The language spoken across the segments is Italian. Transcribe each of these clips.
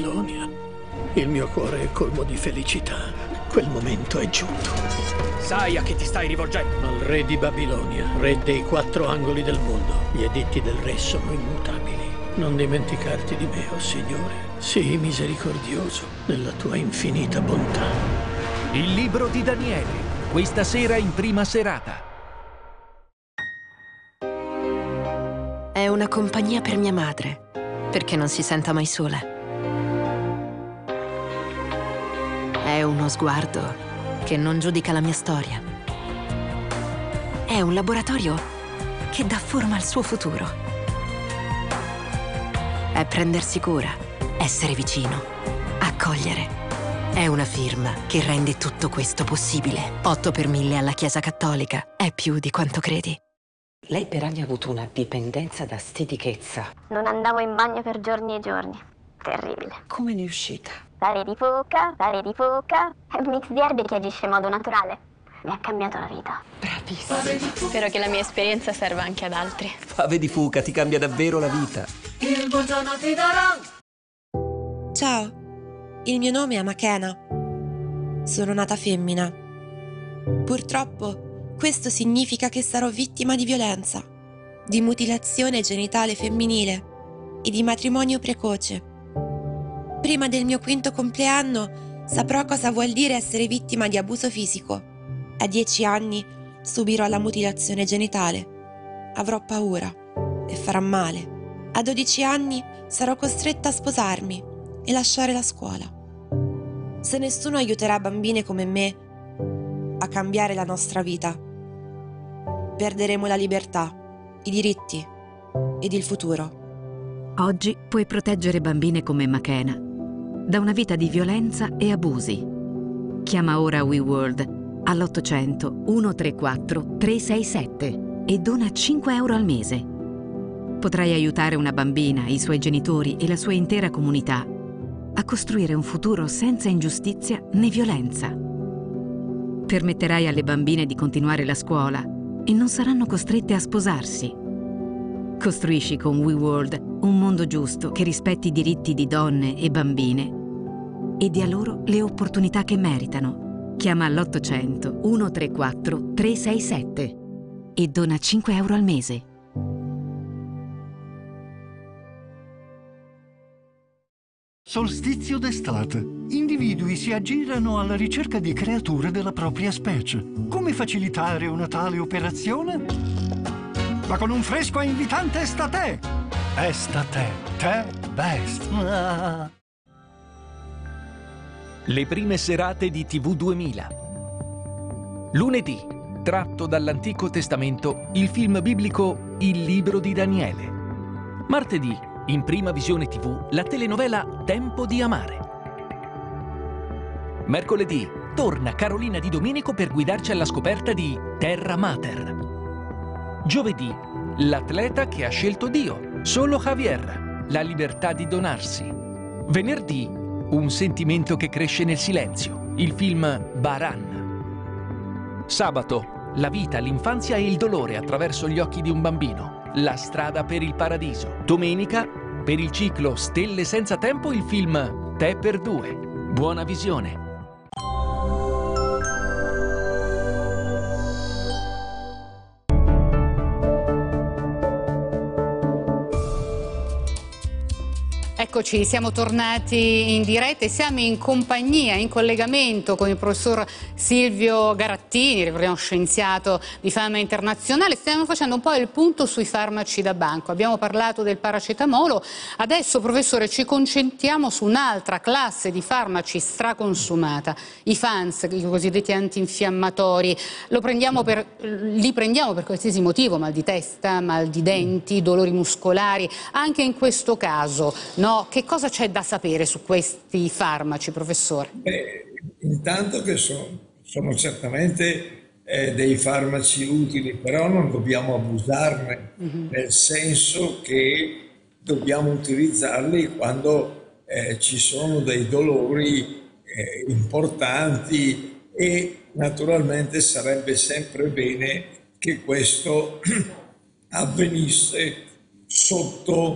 Babilonia. Il mio cuore è colmo di felicità. Quel momento è giunto. Sai a chi ti stai rivolgendo? Al re di Babilonia, re dei 4 angoli del mondo. Gli editti del re sono immutabili. Non dimenticarti di me, oh Signore. Sii misericordioso nella tua infinita bontà. Il libro di Daniele, questa sera in prima serata. È una compagnia per mia madre, perché non si senta mai sola. È uno sguardo che non giudica la mia storia. È un laboratorio che dà forma al suo futuro. È prendersi cura, essere vicino, accogliere. È una firma che rende tutto questo possibile. 8 per 1000 alla Chiesa Cattolica. È più di quanto credi. Lei per anni ha avuto una dipendenza da stitichezza. Non andavo in bagno per giorni e giorni. Terribile. Come ne è uscita? Fave di foca, è un mix di erbe che agisce in modo naturale. Mi ha cambiato la vita. Bravissima. Spero che la mia esperienza serva anche ad altri. Fave di fuca ti cambia davvero la vita. Il buongiorno ti darò. Ciao, il mio nome è Makena. Sono nata femmina. Purtroppo, questo significa che sarò vittima di violenza, di mutilazione genitale femminile e di matrimonio precoce. Prima del mio 5° compleanno saprò cosa vuol dire essere vittima di abuso fisico. A 10 anni subirò la mutilazione genitale. Avrò paura e farà male. A 12 anni sarò costretta a sposarmi e lasciare la scuola. Se nessuno aiuterà bambine come me a cambiare la nostra vita, perderemo la libertà, i diritti ed il futuro. Oggi puoi proteggere bambine come Makena da una vita di violenza e abusi. Chiama ora WeWorld all'800 134 367 e dona 5 euro al mese. Potrai aiutare una bambina, i suoi genitori e la sua intera comunità a costruire un futuro senza ingiustizia né violenza. Permetterai alle bambine di continuare la scuola e non saranno costrette a sposarsi. Costruisci con WeWorld un mondo giusto che rispetti i diritti di donne e bambine e dia loro le opportunità che meritano. Chiama all'800 134 367 e dona 5 euro al mese. Solstizio d'estate. Individui si aggirano alla ricerca di creature della propria specie. Come facilitare una tale operazione? Ma con un fresco e invitante Estate! Estate, te best! Ah. Le prime serate di TV 2000. Lunedì, tratto dall'Antico Testamento, il film biblico Il libro di Daniele. Martedì, in prima visione TV, la telenovela Tempo di amare. Mercoledì, torna Carolina Di Domenico per guidarci alla scoperta di Terra Mater. Giovedì, l'atleta che ha scelto Dio, solo Javier, la libertà di donarsi. Venerdì, un sentimento che cresce nel silenzio, il film Baran. Sabato, la vita, l'infanzia e il dolore attraverso gli occhi di un bambino, la strada per il paradiso. Domenica, per il ciclo Stelle senza tempo, il film Te per due. Buona visione. Eccoci, siamo tornati in diretta e siamo in compagnia, in collegamento con il professor Silvio Garattini, ricordiamo scienziato di fama internazionale. Stiamo facendo un po' il punto sui farmaci da banco. Abbiamo parlato del paracetamolo, adesso professore ci concentriamo su un'altra classe di farmaci straconsumata, i FANS, i cosiddetti antinfiammatori. Li prendiamo per qualsiasi motivo, mal di testa, mal di denti, dolori muscolari, anche in questo caso, no? Che cosa c'è da sapere su questi farmaci, professore? Intanto che sono certamente dei farmaci utili, però non dobbiamo abusarne, nel senso che dobbiamo utilizzarli quando ci sono dei dolori importanti e naturalmente sarebbe sempre bene che questo avvenisse sotto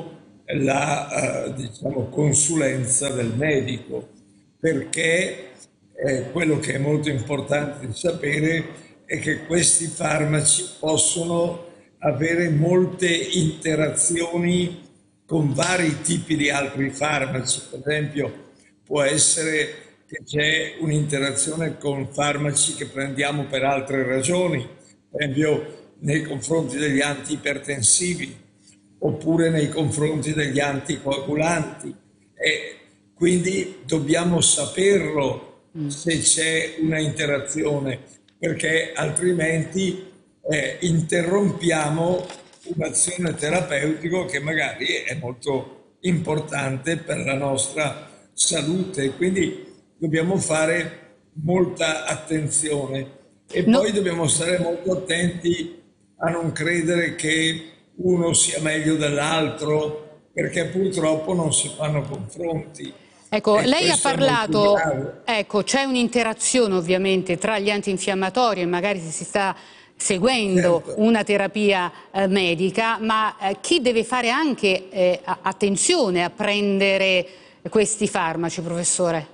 la diciamo, consulenza del medico, perché quello che è molto importante di sapere è che questi farmaci possono avere molte interazioni con vari tipi di altri farmaci. Per esempio, può essere che c'è un'interazione con farmaci che prendiamo per altre ragioni, per esempio nei confronti degli antiipertensivi oppure nei confronti degli anticoagulanti, e quindi dobbiamo saperlo se c'è una interazione, perché altrimenti interrompiamo un'azione terapeutica che magari è molto importante per la nostra salute. Quindi dobbiamo fare molta attenzione e poi dobbiamo stare molto attenti a non credere che uno sia meglio dell'altro, perché purtroppo non si fanno confronti. Ecco, lei ha parlato, ecco, c'è un'interazione ovviamente tra gli antinfiammatori e magari si sta seguendo una terapia medica, ma chi deve fare anche attenzione a prendere questi farmaci, professore?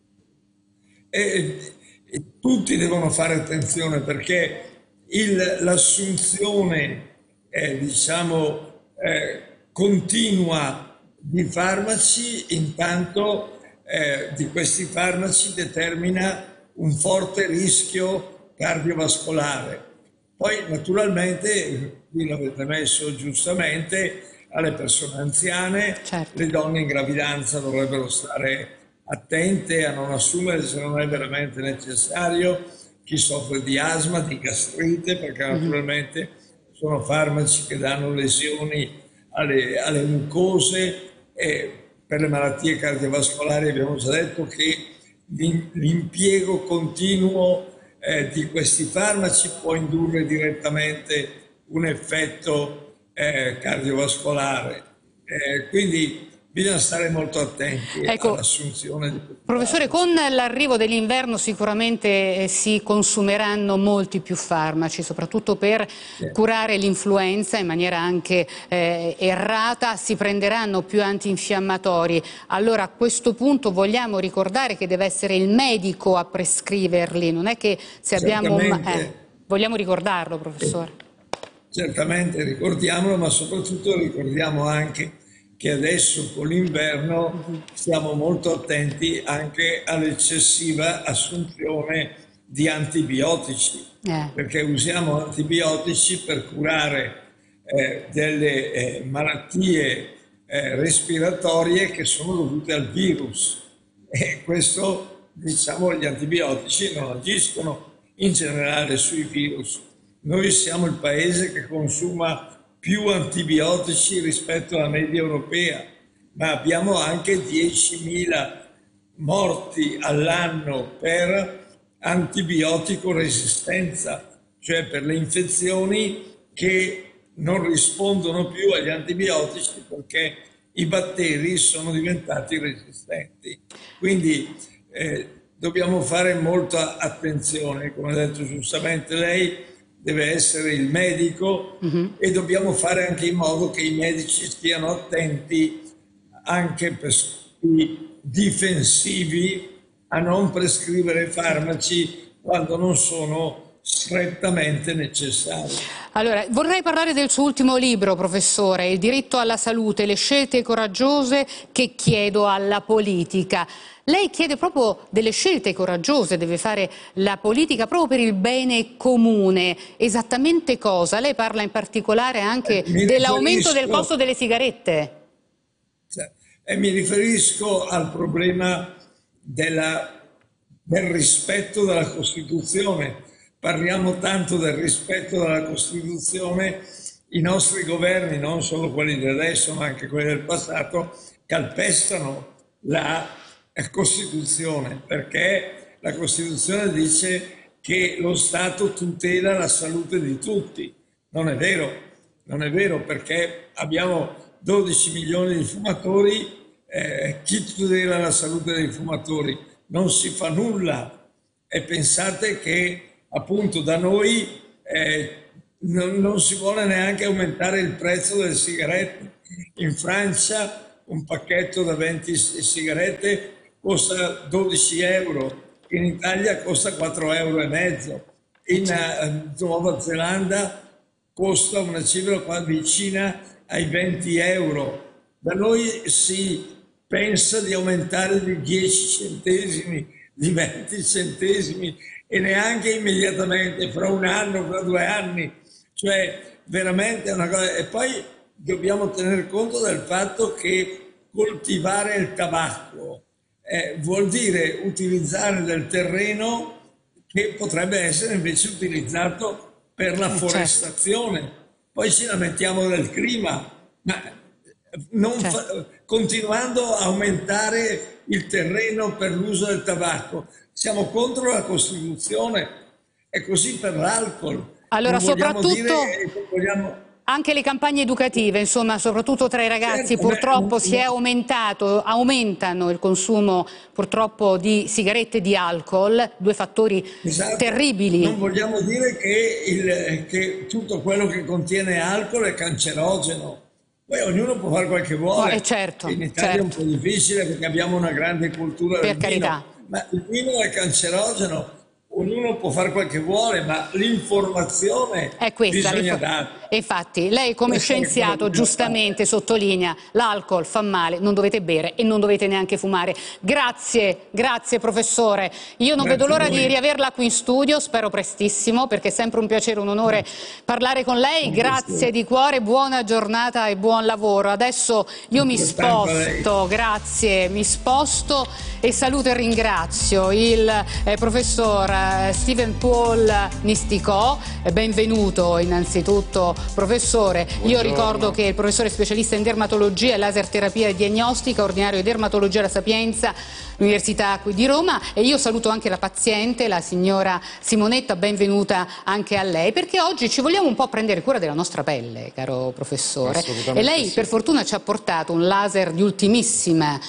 Tutti devono fare attenzione, perché l'assunzione diciamo continua di farmaci intanto di questi farmaci determina un forte rischio cardiovascolare. Poi naturalmente, qui l'avete messo giustamente, alle persone anziane, le donne in gravidanza dovrebbero stare attente a non assumere se non è veramente necessario, chi soffre di asma, di gastrite, perché naturalmente sono farmaci che danno lesioni alle mucose, e per le malattie cardiovascolari abbiamo già detto che l'impiego continuo di questi farmaci può indurre direttamente un effetto cardiovascolare. Quindi bisogna stare molto attenti all'assunzione di questo. Professore, con l'arrivo dell'inverno sicuramente si consumeranno molti più farmaci, soprattutto per curare l'influenza in maniera anche errata, si prenderanno più antinfiammatori. Allora a questo punto vogliamo ricordare che deve essere il medico a prescriverli, non è che se abbiamo vogliamo ricordarlo, professore? Certamente ricordiamolo, ma soprattutto ricordiamo anche che adesso con l'inverno stiamo molto attenti anche all'eccessiva assunzione di antibiotici, perché usiamo antibiotici per curare delle malattie respiratorie che sono dovute al virus, e questo, diciamo, gli antibiotici non agiscono in generale sui virus. Noi siamo il paese che consuma più antibiotici rispetto alla media europea, ma abbiamo anche 10.000 morti all'anno per antibiotico resistenza, cioè per le infezioni che non rispondono più agli antibiotici perché i batteri sono diventati resistenti. Quindi dobbiamo fare molta attenzione, come ha detto giustamente lei, deve essere il medico, e dobbiamo fare anche in modo che i medici stiano attenti anche per studi difensivi a non prescrivere farmaci quando non sono strettamente necessari. Allora, vorrei parlare del suo ultimo libro, professore, Il diritto alla salute, le scelte coraggiose che chiedo alla politica. Lei chiede proprio delle scelte coraggiose, deve fare la politica proprio per il bene comune. Esattamente cosa? Lei parla in particolare anche dell'aumento del costo delle sigarette. Mi riferisco al problema del rispetto della Costituzione. Parliamo tanto del rispetto della Costituzione, i nostri governi, non solo quelli di adesso ma anche quelli del passato, calpestano la Costituzione, perché la Costituzione dice che lo Stato tutela la salute di tutti. Non è vero, perché abbiamo 12 milioni di fumatori, chi tutela la salute dei fumatori? Non si fa nulla, e pensate che appunto da noi non si vuole neanche aumentare il prezzo delle sigarette, In Francia un pacchetto da 20 sigarette costa 12 euro, in Italia costa 4,5 euro, in Nuova Zelanda costa una cifra qua vicina ai 20 euro. Da noi si pensa di aumentare di 10 centesimi, di 20 centesimi e neanche immediatamente, fra un anno, fra 2 anni. Cioè veramente è una cosa. E poi dobbiamo tener conto del fatto che coltivare il tabacco vuol dire utilizzare del terreno che potrebbe essere invece utilizzato per la forestazione. Poi ci lamentiamo del clima, ma continuando a aumentare il terreno per l'uso del tabacco, siamo contro la Costituzione. È così per l'alcol. Allora, soprattutto anche le campagne educative, insomma, soprattutto tra i ragazzi, purtroppo aumentano il consumo purtroppo di sigarette e di alcol, due fattori terribili. Non vogliamo dire che tutto quello che contiene alcol è cancerogeno. Poi ognuno può fare quel che vuole. In Italia è un po' difficile perché abbiamo una grande cultura del vino, ma il vino è cancerogeno. Ognuno può fare quel che vuole, ma l'informazione bisogna dare. Infatti, lei come scienziato giustamente sottolinea: l'alcol fa male, non dovete bere e non dovete neanche fumare. Grazie professore. Io non vedo l'ora di riaverla qui in studio, spero prestissimo, perché è sempre un piacere, un onore parlare con lei. Grazie di cuore, buona giornata e buon lavoro. Adesso io mi sposto, mi sposto e saluto e ringrazio il professor Steven Paul Nisticò. Benvenuto innanzitutto professore. Buongiorno. Io ricordo che il professore è specialista in dermatologia e laser terapia e diagnostica, ordinario di dermatologia alla Sapienza, l'Università qui di Roma, e io saluto anche la paziente, la signora Simonetta, benvenuta anche a lei, perché oggi ci vogliamo un po' prendere cura della nostra pelle, caro professore. E lei per fortuna ci ha portato un laser di ultimissima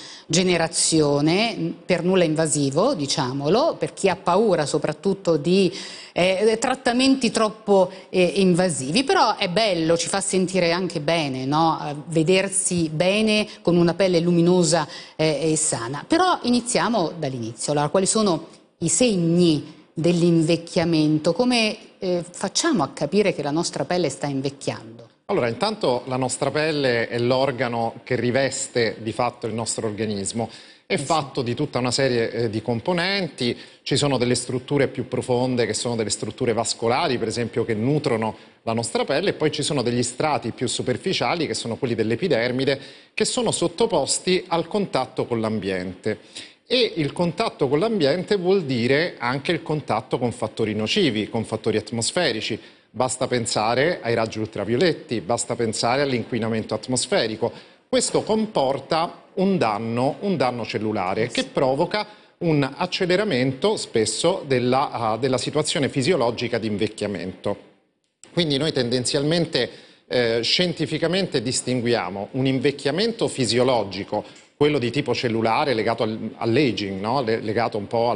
generazione, per nulla invasivo, diciamolo, per chi ha paura soprattutto di trattamenti troppo invasivi, però è bello, ci fa sentire anche bene, no? Vedersi bene con una pelle luminosa e sana. Però iniziamo dall'inizio. Allora, quali sono i segni dell'invecchiamento? Come facciamo a capire che la nostra pelle sta invecchiando? Allora, intanto la nostra pelle è l'organo che riveste di fatto il nostro organismo. È fatto di tutta una serie di componenti, ci sono delle strutture più profonde che sono delle strutture vascolari, per esempio, che nutrono la nostra pelle, e poi ci sono degli strati più superficiali che sono quelli dell'epidermide, che sono sottoposti al contatto con l'ambiente. E il contatto con l'ambiente vuol dire anche il contatto con fattori nocivi, con fattori atmosferici. Basta pensare ai raggi ultravioletti, basta pensare all'inquinamento atmosferico. Questo comporta un danno cellulare che provoca un acceleramento spesso della situazione fisiologica di invecchiamento. Quindi noi tendenzialmente scientificamente distinguiamo un invecchiamento fisiologico, quello di tipo cellulare legato all'aging, no? Legato un po'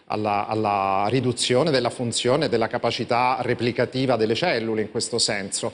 alla riduzione della funzione, della capacità replicativa delle cellule in questo senso,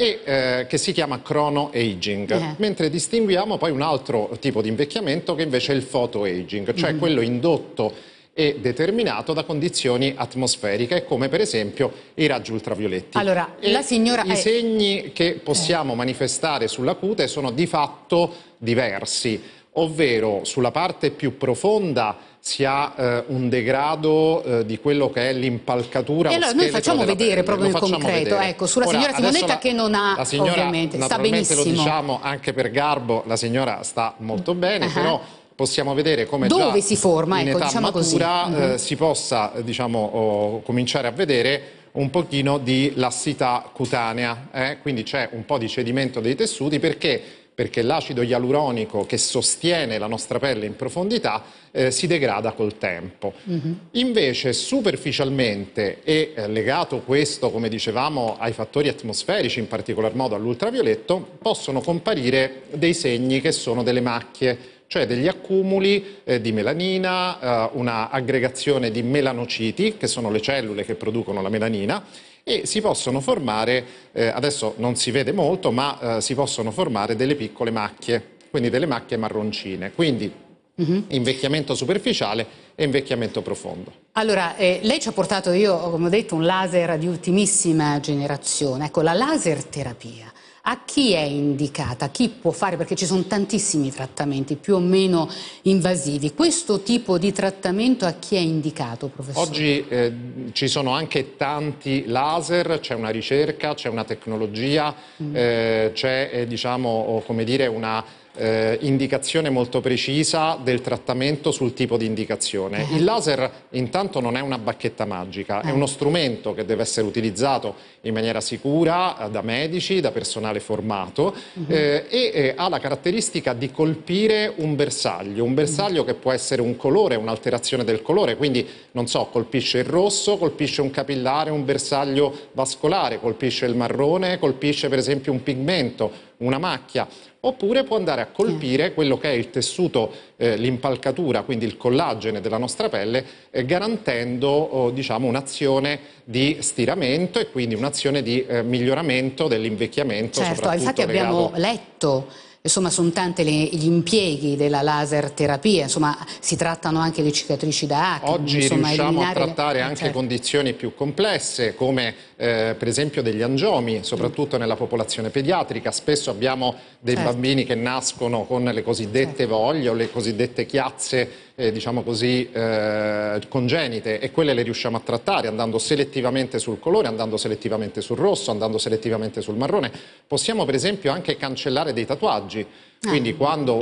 e che si chiama chronoaging, mentre distinguiamo poi un altro tipo di invecchiamento che invece è il photoaging, cioè quello indotto e determinato da condizioni atmosferiche come per esempio i raggi ultravioletti. Allora, i segni che possiamo manifestare sulla cute sono di fatto diversi, ovvero sulla parte più profonda si ha un degrado di quello che è l'impalcatura. E allora noi facciamo vedere proprio nel concreto, ecco, sulla signora Simonetta che non ha, la signora, ovviamente, sta benissimo. Lo diciamo anche per garbo, la signora sta molto bene, però possiamo vedere come dove già si forma, in ecco, età diciamo matura così. Si possa cominciare a vedere un pochino di lassità cutanea, quindi c'è un po' di cedimento dei tessuti perché l'acido ialuronico che sostiene la nostra pelle in profondità si degrada col tempo. Invece superficialmente e legato questo, come dicevamo, ai fattori atmosferici, in particolar modo all'ultravioletto, possono comparire dei segni che sono delle macchie, cioè degli accumuli di melanina, una aggregazione di melanociti, che sono le cellule che producono la melanina, e si possono formare, adesso non si vede molto, ma si possono formare delle piccole macchie, quindi delle macchie marroncine, quindi invecchiamento superficiale e invecchiamento profondo. Allora, lei ci ha portato, io come ho detto, un laser di ultimissima generazione. Ecco, la laser terapia a chi è indicata? Chi può fare? Perché ci sono tantissimi trattamenti più o meno invasivi. Questo tipo di trattamento a chi è indicato, professore? Oggi ci sono anche tanti laser, c'è una ricerca, c'è una tecnologia, c'è diciamo, come dire, una indicazione molto precisa del trattamento sul tipo di indicazione. Il laser intanto non è una bacchetta magica, è uno strumento che deve essere utilizzato in maniera sicura da medici, da personale formato e ha la caratteristica di colpire un bersaglio che può essere un colore, un'alterazione del colore, quindi non so, colpisce il rosso, colpisce un capillare, un bersaglio vascolare, colpisce il marrone, colpisce per esempio un pigmento, una macchia, oppure può andare a colpire quello che è il tessuto, l'impalcatura, quindi il collagene della nostra pelle, garantendo diciamo, un'azione di stiramento e quindi un'azione di miglioramento dell'invecchiamento. Certo, infatti abbiamo letto, insomma, sono tanti gli impieghi della laser terapia, insomma, si trattano anche le cicatrici da acne. Oggi insomma, riusciamo a trattare anche certo. condizioni più complesse come per esempio degli angiomi, soprattutto nella popolazione pediatrica. Spesso abbiamo dei bambini che nascono con le cosiddette voglie o le cosiddette chiazze diciamo così, congenite, e quelle le riusciamo a trattare andando selettivamente sul colore, andando selettivamente sul rosso, andando selettivamente sul marrone. Possiamo per esempio anche cancellare dei tatuaggi. Quindi quando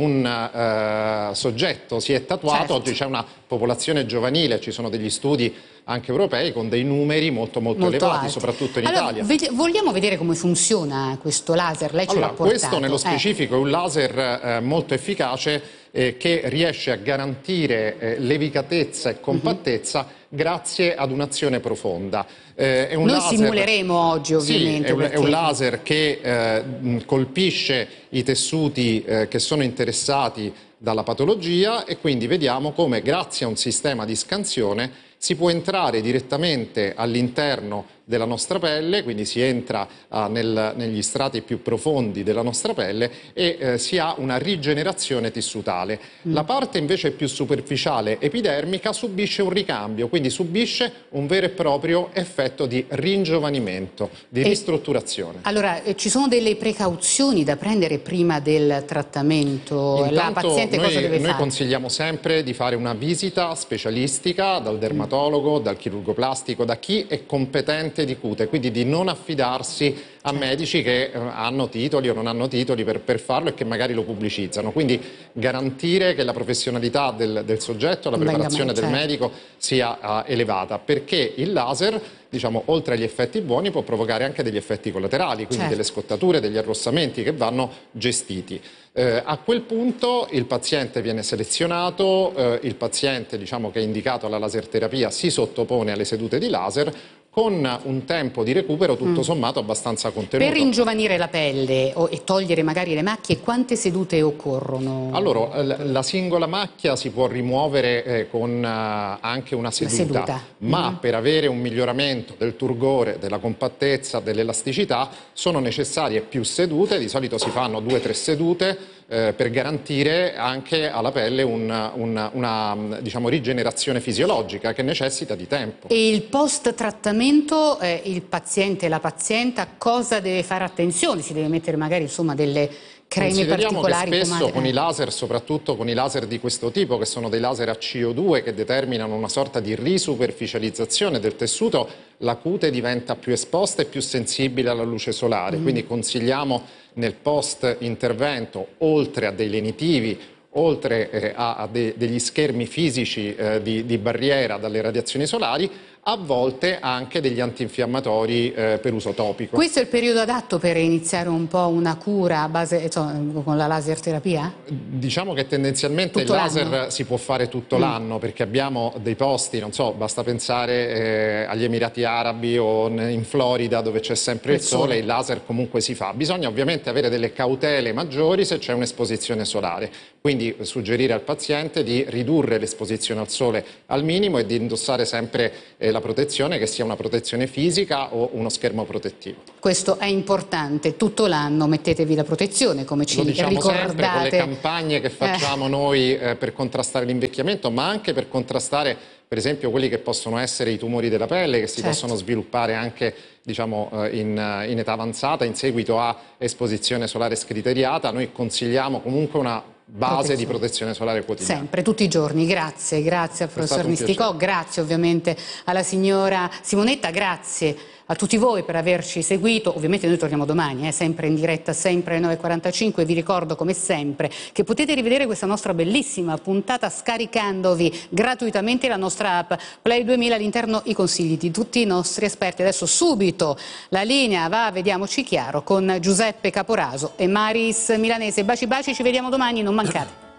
un soggetto si è tatuato, oggi c'è una popolazione giovanile, ci sono degli studi anche europei con dei numeri molto elevati, alti. soprattutto in allora, Italia. Vogliamo vedere come funziona questo laser? Lei ce l'ha portato. Questo nello specifico è un laser molto efficace che riesce a garantire levicatezza e compattezza grazie ad un'azione profonda. È un laser, simuleremo oggi ovviamente. Sì, è un laser che colpisce i tessuti che sono interessati dalla patologia e quindi vediamo come grazie a un sistema di scansione si può entrare direttamente all'interno della nostra pelle, quindi si entra negli strati più profondi della nostra pelle e si ha una rigenerazione tissutale. La parte invece più superficiale, epidermica, subisce un ricambio, quindi subisce un vero e proprio effetto di ringiovanimento, di ristrutturazione. Allora, ci sono delle precauzioni da prendere prima del trattamento? Intanto, la paziente cosa deve fare? Noi consigliamo sempre di fare una visita specialistica dal dermatologo, dal chirurgo plastico, da chi è competente di cute, quindi di non affidarsi a medici che hanno titoli o non hanno titoli per farlo e che magari lo pubblicizzano. Quindi garantire che la professionalità del soggetto, la preparazione del medico sia elevata, perché il laser, diciamo, oltre agli effetti buoni può provocare anche degli effetti collaterali, quindi delle scottature, degli arrossamenti che vanno gestiti. A quel punto il paziente viene selezionato, il paziente, diciamo, che è indicato alla laser terapia si sottopone alle sedute di laser con un tempo di recupero tutto sommato abbastanza contenuto. Per ringiovanire la pelle e togliere magari le macchie, quante sedute occorrono? Allora, la singola macchia si può rimuovere con anche una seduta. Ma per avere un miglioramento del turgore, della compattezza, dell'elasticità sono necessarie più sedute, di solito si fanno 2 o 3 sedute per garantire anche alla pelle una diciamo, rigenerazione fisiologica che necessita di tempo. E il post-trattamento, il paziente e la pazienta cosa deve fare attenzione? Si deve mettere magari insomma delle creme particolari? Che spesso con i laser, soprattutto con i laser di questo tipo, che sono dei laser a CO2 che determinano una sorta di risuperficializzazione del tessuto, la cute diventa più esposta e più sensibile alla luce solare. Quindi consigliamo nel post intervento, oltre a dei lenitivi, oltre a degli schermi fisici di barriera dalle radiazioni solari, a volte anche degli antinfiammatori per uso topico. Questo è il periodo adatto per iniziare un po' una cura a base, insomma, con la laser terapia? Diciamo che tendenzialmente tutto il laser si può fare tutto l'anno, perché abbiamo dei posti, non so, basta pensare agli Emirati Arabi o in Florida dove c'è sempre il sole, il laser comunque si fa. Bisogna ovviamente avere delle cautele maggiori se c'è un'esposizione solare, quindi suggerire al paziente di ridurre l'esposizione al sole al minimo e di indossare sempre e la protezione, che sia una protezione fisica o uno schermo protettivo. Questo è importante, tutto l'anno mettetevi la protezione, come ci ricordate. Lo diciamo sempre con le campagne che facciamo noi per contrastare l'invecchiamento, ma anche per contrastare per esempio quelli che possono essere i tumori della pelle, che si possono sviluppare anche in età avanzata in seguito a esposizione solare scriteriata. Noi consigliamo comunque una base di protezione solare quotidiana. Sempre, tutti i giorni. Grazie al professor Misticò, grazie ovviamente alla signora Simonetta, grazie a tutti voi per averci seguito. Ovviamente noi torniamo domani, sempre in diretta, sempre alle 9:45. Vi ricordo come sempre che potete rivedere questa nostra bellissima puntata scaricandovi gratuitamente la nostra app Play 2000, all'interno i consigli di tutti i nostri esperti. Adesso subito la linea va a Vediamoci Chiaro con Giuseppe Caporaso e Maris Milanese. Baci baci, ci vediamo domani, non mancate.